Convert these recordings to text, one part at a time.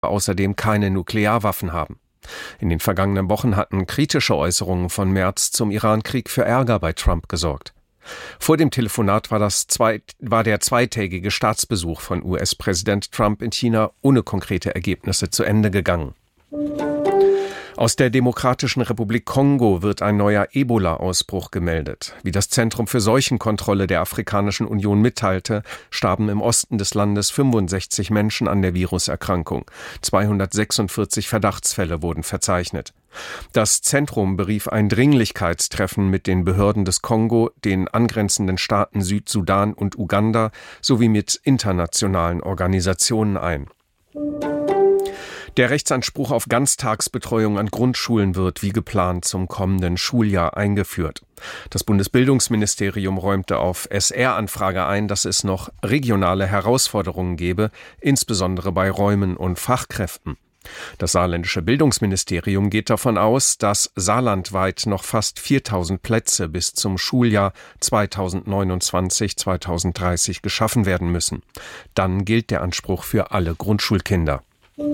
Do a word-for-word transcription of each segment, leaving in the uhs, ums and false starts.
außerdem keine Nuklearwaffen haben. In den vergangenen Wochen hatten kritische Äußerungen von Merz zum Irankrieg für Ärger bei Trump gesorgt. Vor dem Telefonat war, das zwei, war der zweitägige Staatsbesuch von U S-Präsident Trump in China ohne konkrete Ergebnisse zu Ende gegangen. Aus der Demokratischen Republik Kongo wird ein neuer Ebola-Ausbruch gemeldet. Wie das Zentrum für Seuchenkontrolle der Afrikanischen Union mitteilte, starben im Osten des Landes fünfundsechzig Menschen an der Viruserkrankung. zweihundertsechsundvierzig Verdachtsfälle wurden verzeichnet. Das Zentrum berief ein Dringlichkeitstreffen mit den Behörden des Kongo, den angrenzenden Staaten Südsudan und Uganda sowie mit internationalen Organisationen ein. Der Rechtsanspruch auf Ganztagsbetreuung an Grundschulen wird wie geplant zum kommenden Schuljahr eingeführt. Das Bundesbildungsministerium räumte auf S R-Anfrage ein, dass es noch regionale Herausforderungen gebe, insbesondere bei Räumen und Fachkräften. Das saarländische Bildungsministerium geht davon aus, dass saarlandweit noch fast viertausend Plätze bis zum Schuljahr zweitausendneunundzwanzig zweitausenddreißig geschaffen werden müssen. Dann gilt der Anspruch für alle Grundschulkinder.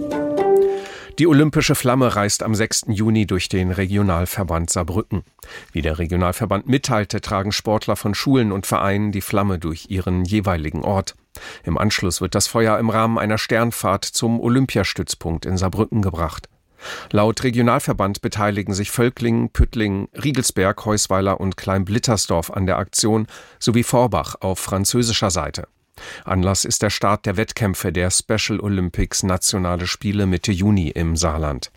Die Olympische Flamme reist am sechsten Juni durch den Regionalverband Saarbrücken. Wie der Regionalverband mitteilte, tragen Sportler von Schulen und Vereinen die Flamme durch ihren jeweiligen Ort. Im Anschluss wird das Feuer im Rahmen einer Sternfahrt zum Olympiastützpunkt in Saarbrücken gebracht. Laut Regionalverband beteiligen sich Völklingen, Püttlingen, Riegelsberg, Heusweiler und Kleinblittersdorf an der Aktion sowie Forbach auf französischer Seite. Anlass ist der Start der Wettkämpfe der Special Olympics Nationale Spiele Mitte Juni im Saarland.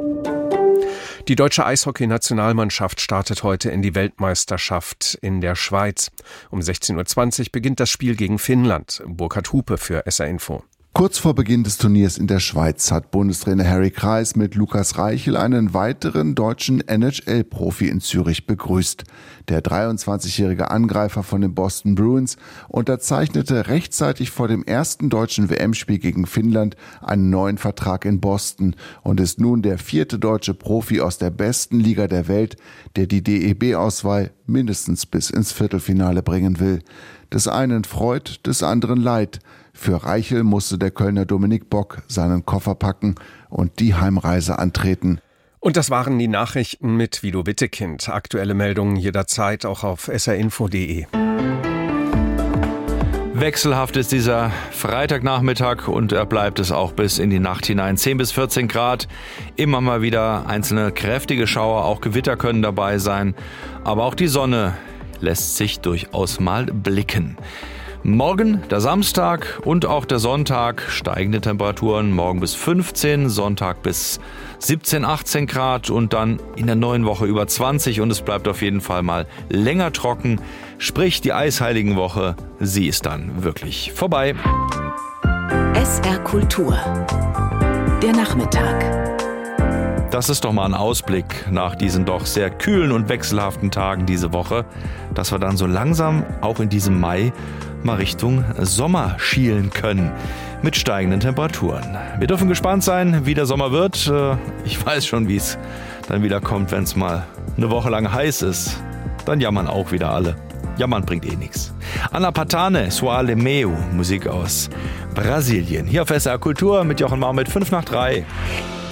Die deutsche Eishockey-Nationalmannschaft startet heute in die Weltmeisterschaft in der Schweiz. Um sechzehn Uhr zwanzig beginnt das Spiel gegen Finnland. Burkhard Hupe für S R Info. Kurz vor Beginn des Turniers in der Schweiz hat Bundestrainer Harry Kreis mit Lukas Reichel einen weiteren deutschen N H L-Profi in Zürich begrüßt. Der dreiundzwanzigjährige Angreifer von den Boston Bruins unterzeichnete rechtzeitig vor dem ersten deutschen W M-Spiel gegen Finnland einen neuen Vertrag in Boston und ist nun der vierte deutsche Profi aus der besten Liga der Welt, der die D E B-Auswahl mindestens bis ins Viertelfinale bringen will. Des einen Freud, des anderen Leid. Für Reichel musste der Kölner Dominik Bock seinen Koffer packen und die Heimreise antreten. Und das waren die Nachrichten mit Vido Wittekind. Aktuelle Meldungen jederzeit auch auf s r info punkt d e. Wechselhaft ist dieser Freitagnachmittag und er bleibt es auch bis in die Nacht hinein. zehn bis vierzehn Grad, immer mal wieder einzelne kräftige Schauer, auch Gewitter können dabei sein. Aber auch die Sonne lässt sich durchaus mal blicken. Morgen, der Samstag und auch der Sonntag, steigende Temperaturen, morgen bis fünfzehn, Sonntag bis siebzehn, achtzehn Grad und dann in der neuen Woche über zwanzig und es bleibt auf jeden Fall mal länger trocken. Sprich, die Eisheiligenwoche, sie ist dann wirklich vorbei. S R Kultur, der Nachmittag. Das ist doch mal ein Ausblick nach diesen doch sehr kühlen und wechselhaften Tagen diese Woche, dass wir dann so langsam auch in diesem Mai mal Richtung Sommer schielen können mit steigenden Temperaturen. Wir dürfen gespannt sein, wie der Sommer wird. Ich weiß schon, wie es dann wieder kommt, wenn es mal eine Woche lang heiß ist. Dann jammern auch wieder alle. Jammern bringt eh nichts. Ana Patane, Soale Meu, Musik aus Brasilien. Hier auf S R Kultur mit Jochen Mau mit fünf nach drei.